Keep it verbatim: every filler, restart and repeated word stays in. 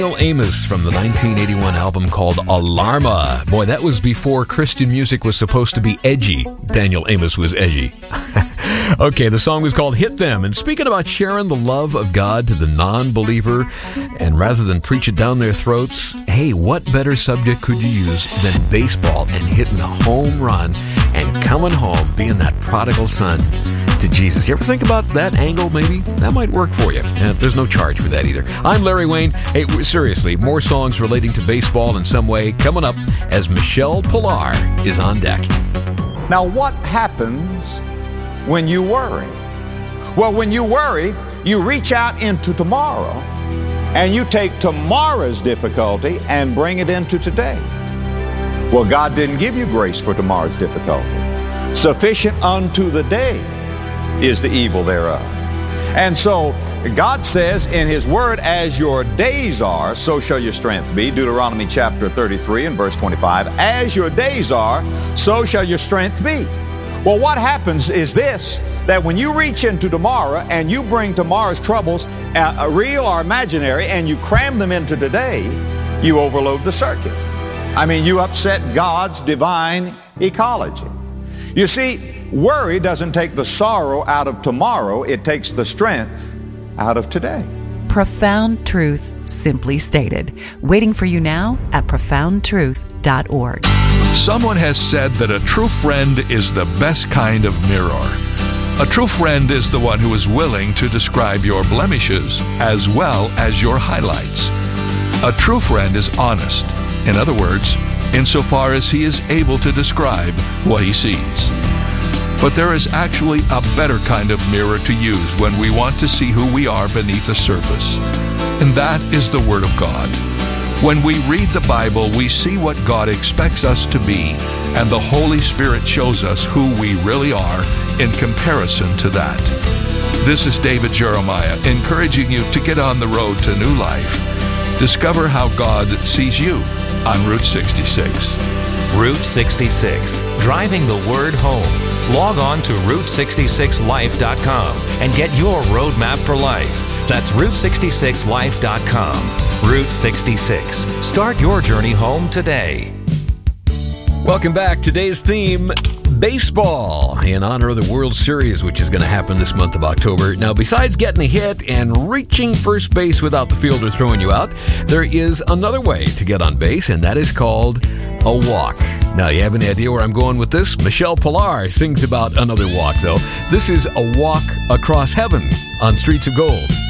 Daniel Amos from the nineteen eighty-one album called Alarma. Boy, that was before Christian music was supposed to be edgy. Daniel Amos was edgy. Okay, the song was called Hit Them. And speaking about sharing the love of God to the non-believer, and rather than preach it down their throats, hey, what better subject could you use than baseball and hitting a home run and coming home, being that prodigal son to Jesus? You ever think about that angle, maybe? That might work for you. Uh, there's no charge for that either. I'm Larry Wayne. Hey, seriously, more songs relating to baseball in some way coming up as Michelle Pilar is on deck. Now, what happens when you worry? Well, when you worry, you reach out into tomorrow and you take tomorrow's difficulty and bring it into today. Well, God didn't give you grace for tomorrow's difficulty. Sufficient unto the day is the evil thereof. And so God says in His Word, as your days are, so shall your strength be. Deuteronomy chapter thirty-three and verse twenty-five. As your days are, so shall your strength be. Well, what happens is this, that when you reach into tomorrow and you bring tomorrow's troubles, uh, real or imaginary, and you cram them into today, you overload the circuit. I mean, you upset God's divine ecology. You see, worry doesn't take the sorrow out of tomorrow, it takes the strength out of today. Profound truth, simply stated. Waiting for you now at profound truth dot org. Someone has said that a true friend is the best kind of mirror. A true friend is the one who is willing to describe your blemishes as well as your highlights. A true friend is honest. In other words, insofar as he is able to describe what he sees. But there is actually a better kind of mirror to use when we want to see who we are beneath the surface. And that is the Word of God. When we read the Bible, we see what God expects us to be, and the Holy Spirit shows us who we really are in comparison to that. This is David Jeremiah, encouraging you to get on the road to new life. Discover how God sees you on Route sixty-six. Route sixty-six, driving the word home. Log on to route sixty-six life dot com and get your roadmap for life. That's route sixty-six life dot com. Route sixty-six. Start your journey home today. Welcome back. Today's theme, baseball, in honor of the World Series, which is going to happen this month of October. Now, besides getting a hit and reaching first base without the fielder throwing you out, there is another way to get on base, and that is called a walk. Now, you have any idea where I'm going with this? Michelle Pilar sings about another walk, though. This is a walk across heaven on Streets of Gold.